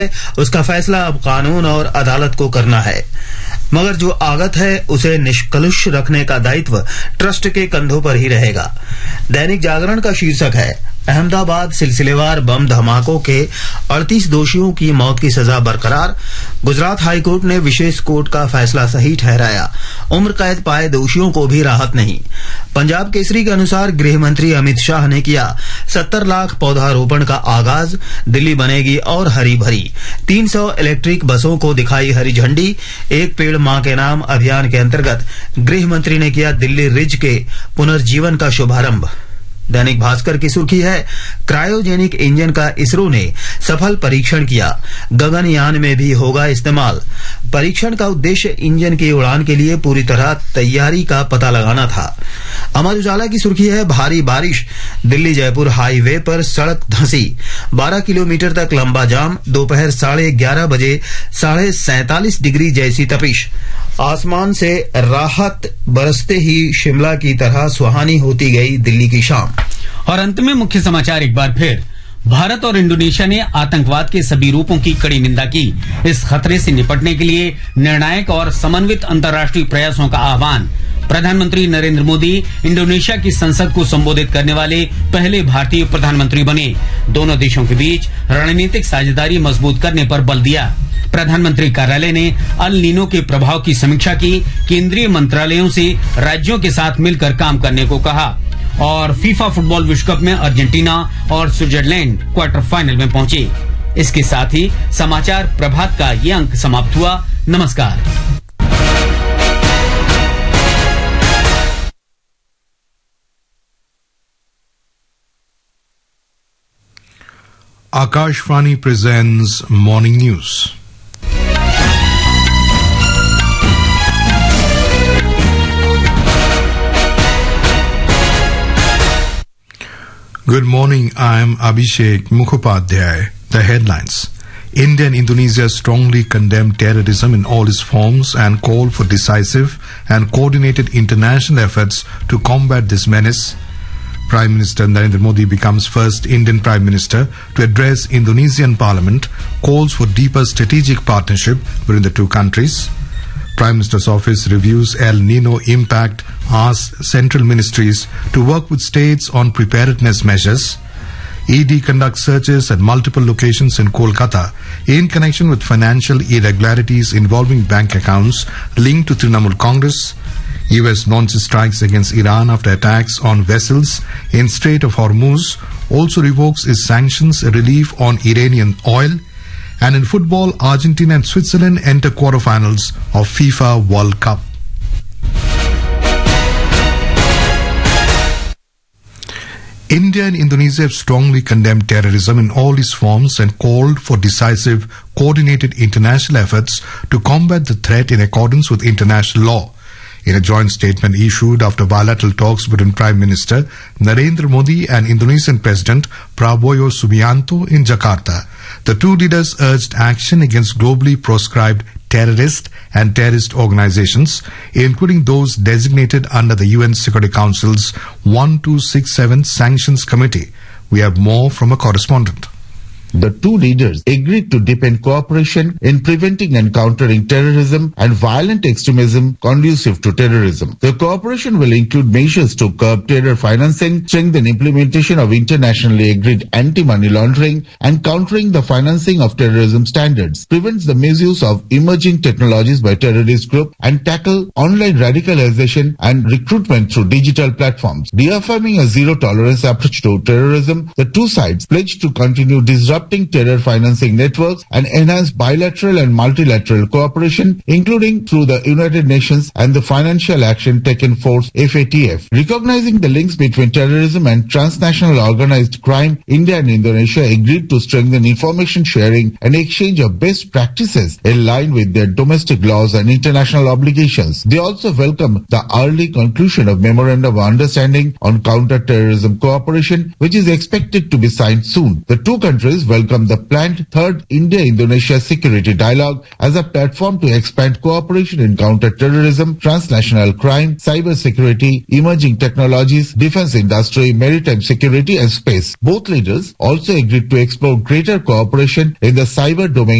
उसका फैसला अब कानून और अदालत को करना है, मगर जो आगत है उसे निष्कलुष रखने का दायित्व ट्रस्ट के कंधों पर ही रहेगा। दैनिक जागरण का शीर्षक है, अहमदाबाद सिलसिलेवार बम धमाकों के 38 दोषियों की मौत की सजा बरकरार। गुजरात हाईकोर्ट ने विशेष कोर्ट का फैसला सही ठहराया, उम्र कैद पाए दोषियों को भी राहत नहीं। पंजाब केसरी के अनुसार गृह मंत्री अमित शाह ने किया 70 लाख पौधारोपण का आगाज, दिल्ली बनेगी और हरी भरी। 300 इलेक्ट्रिक बसों को दिखाई हरी झंडी। एक पेड़ मां के नाम अभियान के अंतर्गत गृह मंत्री ने किया दिल्ली रिज के पुनर्जीवन का शुभारंभ। दैनिक भास्कर की सुर्खी है, क्रायोजेनिक इंजन का इसरो ने सफल परीक्षण किया, गगनयान में भी होगा इस्तेमाल। परीक्षण का उद्देश्य इंजन की उड़ान के लिए पूरी तरह तैयारी का पता लगाना था। अमर उजाला की सुर्खी है, भारी बारिश, दिल्ली जयपुर हाईवे पर सड़क धंसी, 12 किलोमीटर तक लंबा जाम। दोपहर 11:30 बजे 47.5 डिग्री जैसी तपिश। आसमान से राहत बरसते ही शिमला की तरह सुहानी होती गई दिल्ली की शाम। और अंत में मुख्य समाचार एक बार फिर। भारत और इंडोनेशिया ने आतंकवाद के सभी रूपों की कड़ी निंदा की। इस खतरे से निपटने के लिए निर्णायक और समन्वित अंतर्राष्ट्रीय प्रयासों का आह्वान। प्रधानमंत्री नरेंद्र मोदी इंडोनेशिया की संसद को संबोधित करने वाले पहले भारतीय प्रधानमंत्री बने। दोनों देशों के बीच रणनीतिक साझेदारी मजबूत करने पर बल दिया। प्रधानमंत्री कार्यालय ने अल नीनो के प्रभाव की समीक्षा की। केंद्रीय मंत्रालयों से राज्यों के साथ मिलकर काम करने को कहा। और फीफा फुटबॉल विश्व कप में अर्जेंटीना और स्विट्जरलैंड क्वार्टर फाइनल में पहुंचे। इसके साथ ही समाचार प्रभात का ये अंक समाप्त हुआ। नमस्कार। Akashvani presents Morning News. Good morning, I am Abhishek Mukhopadhyay. The headlines. India and Indonesia strongly condemn terrorism in all its forms and call for decisive and coordinated international efforts to combat this menace. Prime Minister Narendra Modi becomes first Indian Prime Minister to address Indonesian Parliament, calls for deeper strategic partnership between the two countries. Prime Minister's office reviews El Nino impact, asks central ministries to work with states on preparedness measures. ED conducts searches at multiple locations in Kolkata in connection with financial irregularities involving bank accounts linked to Trinamool Congress. US launches strikes against Iran after attacks on vessels in Strait of Hormuz, also revokes its sanctions relief on Iranian oil. And in football, Argentina and Switzerland enter quarterfinals of FIFA World Cup. India and Indonesia have strongly condemned terrorism in all its forms and called for decisive, coordinated international efforts to combat the threat in accordance with international law. In a joint statement issued after bilateral talks between Prime Minister Narendra Modi and Indonesian President Prabowo Subianto in Jakarta, the two leaders urged action against globally proscribed terrorist and terrorist organizations, including those designated under the UN Security Council's 1267 Sanctions Committee. We have more from a correspondent. The two leaders agreed to deepen cooperation in preventing and countering terrorism and violent extremism conducive to terrorism. The cooperation will include measures to curb terror financing, strengthen implementation of internationally agreed anti-money laundering, and countering the financing of terrorism standards, prevents the misuse of emerging technologies by terrorist groups, and tackle online radicalization and recruitment through digital platforms. Reaffirming a zero-tolerance approach to terrorism, the two sides pledged to continue disrupting terror financing networks and enhance bilateral and multilateral cooperation, including through the United Nations and the Financial Action Task Force FATF. Recognizing the links between terrorism and transnational organized crime, India and Indonesia agreed to strengthen information sharing and exchange of best practices in line with their domestic laws and international obligations. They also welcome the early conclusion of Memorandum of Understanding on Counter-Terrorism Cooperation, which is expected to be signed soon. The two countries welcomed the planned third India-Indonesia security dialogue as a platform to expand cooperation in counter-terrorism, transnational crime, cyber security, emerging technologies, defense industry, maritime security and space. Both leaders also agreed to explore greater cooperation in the cyber domain